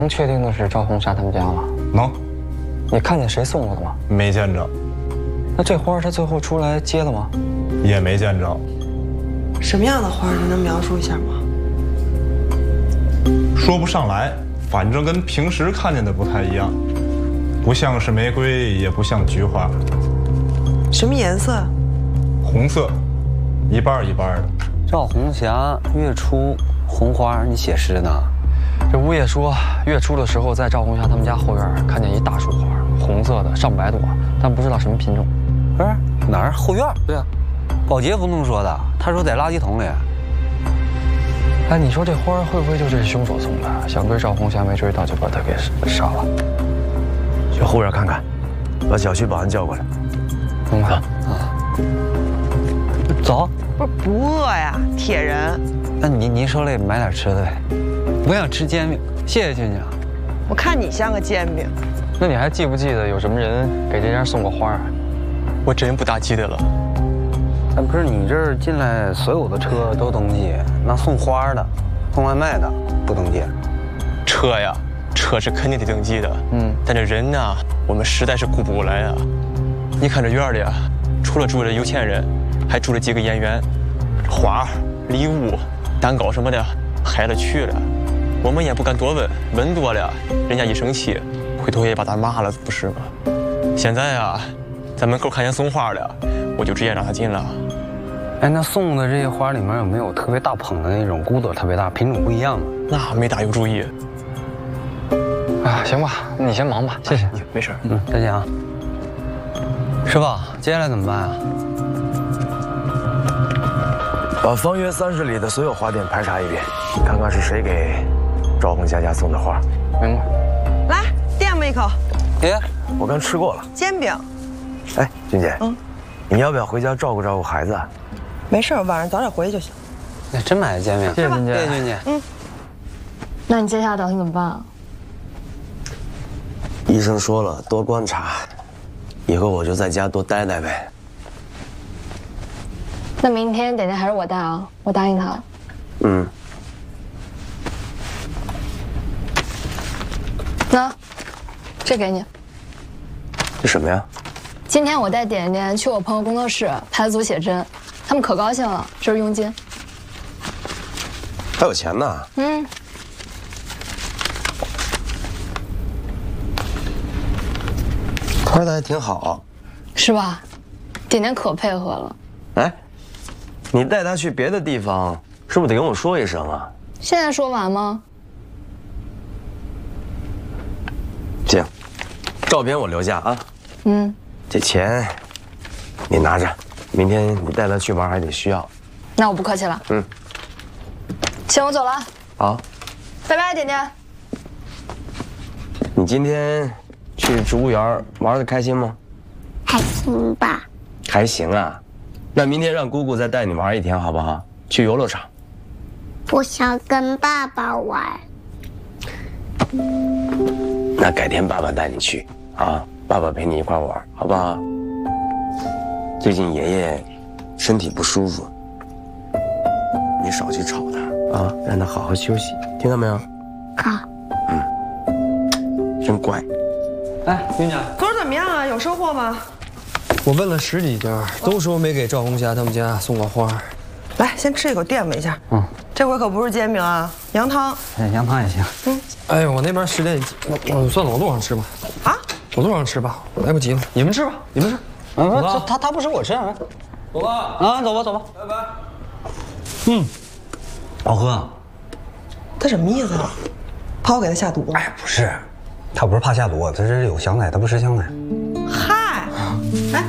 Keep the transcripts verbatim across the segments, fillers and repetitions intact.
能确定的是赵红霞他们家吗？ 能。 你看见谁送了的吗？ 没见着。 那这花他最后出来接了吗？ 也没见着。 什么样的花？你能描述一下吗？ 说不上来，反正跟平时看见的不太一样，不像是玫瑰，也不像菊花。 什么颜色？ 红色，一半一半的。 赵红霞月初红花，你写诗呢？ 这吴爷说，月初的时候在赵红霞他们家后院看见一大束花，红色的，上百朵，但不知道什么品种。 不是哪儿后院？ 对啊， 保洁不能说的，他说在垃圾桶里。 哎，你说这花会不会就是凶手送的？想追赵红霞没追到，就把她给杀了。 去后院看看，把小区保安叫过来。 明白啊。 走。 不是不饿呀，铁人。 那你你手里买点吃的呗。我想吃煎饼，谢谢君家。 我看你像个煎饼。 那你还记不记得有什么人给这家送过花？我真不大记得了。 哎，不是你这儿进来所有的车都登记，那送花的、送外卖的不登记？ 车呀，车是肯定得登记的。嗯，但这人呢，我们实在是顾不过来啊。你看这院里啊，除了住着有钱人，还住着几个演员，花、礼物、蛋糕什么的海了去了。我们也不敢多问，问多了，人家一生气，回头也把咱骂了，不是吗？现在啊，在门口看见送花的，我就直接让他进了。 哎，那送的这些花里面有没有特别大捧的那种，骨朵特别大，品种不一样的？ 那没大有注意。 啊，行吧，你先忙吧，谢谢。 没事。 嗯，再见啊。师傅，接下来怎么办啊？ 把方圆三十里的所有花店排查一遍，看看是谁给赵红霞家送的花。 明白。 来，垫吧一口。 爹， 我刚吃过了。 煎饼。 哎，君姐， 嗯， 你要不要回家照顾照顾孩子？ 没事，晚上早点回去就行。 那真买的煎饼， 谢谢君姐。 谢谢君姐。 嗯。 那你接下来打算怎么办啊？ 医生说了，多观察，以后我就在家多待待呗。 那明天点点还是我带啊，我答应他了。 嗯。 那，这给你。 这什么呀？ 今天我带点点去我朋友工作室排组写真，他们可高兴了，这是佣金。 还有钱呢？ 嗯。 拍的还挺好， 是吧？点点可配合了。 哎，你带他去别的地方，是不是得跟我说一声啊？ 现在说完吗？ 行，照片我留下啊。 嗯。 这钱你拿着，明天你带他去玩还得需要。 那我不客气了。嗯。行，我走了。 好。 拜拜，点点。 你今天去植物园玩的开心吗？ 还行吧。 还行啊，那明天让姑姑再带你玩一天好不好？去游乐场。 我想跟爸爸玩。 那改天爸爸带你去啊，爸爸陪你一块玩，好不好？最近爷爷身体不舒服，你少去吵他啊，让他好好休息，听到没有？ 好。 嗯，真乖。 哎，君姐， 昨儿怎么样啊？有收获吗？ 我问了十几家，都说没给赵红霞他们家送过花。 来，先吃一口垫吧一下。嗯，这回可不是煎饼啊，羊汤。 哎，羊汤也行。 嗯，哎呦，我那边十点，我我算了，我路上吃吧。啊，我路上吃吧，我来不及了。你们吃吧，你们吃。 啊，这他他不吃我吃啊。走吧。啊，走吧走吧，拜拜。嗯，老何， 他什么意思啊？怕我给他下毒？ 哎，不是，他不是怕下毒，他是有香奶，他不吃香奶。 嗨，哎，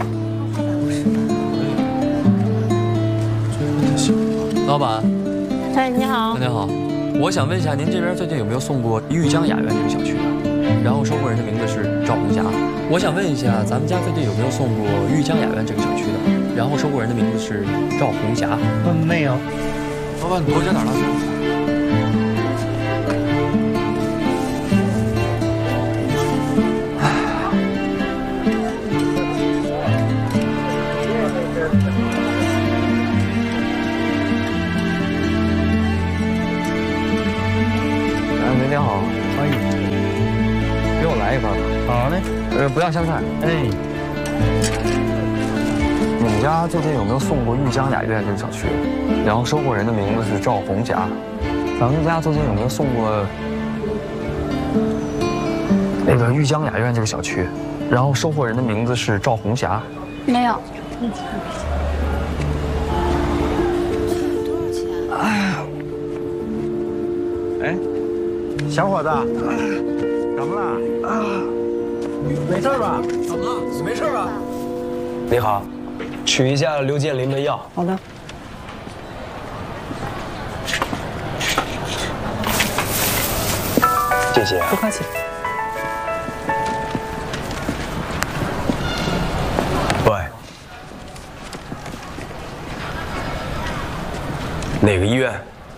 老板， 哎，你好， 您好，我想问一下，您这边最近有没有送过玉江雅苑这个小区的？然后收货人的名字是赵红霞。我想问一下，咱们家最近有没有送过玉江雅苑这个小区的？然后收货人的名字是赵红霞。 嗯，没有。 老板，你给我加点辣椒。 哎，明天好。 哎， 好嘞， 呃，不要香菜。 哎， 你们家最近有没有送过玉江雅苑这个小区？然后收货人的名字是赵红霞。咱们家最近有没有送过那个玉江雅苑这个小区？然后收货人的名字是赵红霞。 没有。 哎呀，哎，小伙子，怎么了？啊，没事吧？怎么了？没事吧？ 你好，取一下刘建林的药。 好的。 谢谢啊。 不客气。 喂，哪个医院？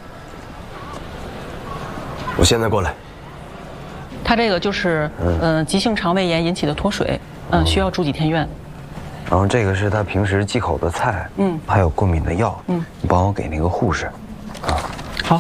我现在过来。 他这个就是嗯、呃、急性肠胃炎引起的脱水，嗯、呃，需要住几天院。 然后这个是他平时忌口的菜，嗯，还有过敏的药，嗯，你帮我给那个护士。啊， 好。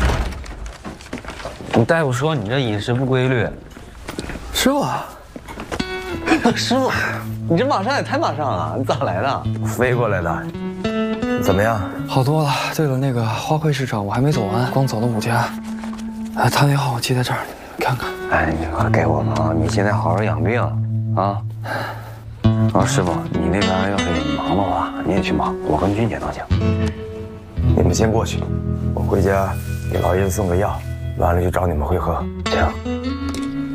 你大夫说你这饮食不规律， 师傅，师傅，你这马上也太马上了，你咋来的？飞过来的。怎么样？ 好多了。对了，那个花卉市场我还没走完，光走了五家。哎，他那号我记在这儿，你看看。 哎，你快给我吧，你现在好好养病啊。啊，师傅，你那边要是忙的话，你也去忙，我跟君姐都行。 你们先过去，我回家给老爷子送个药，完了就找你们会合。 行。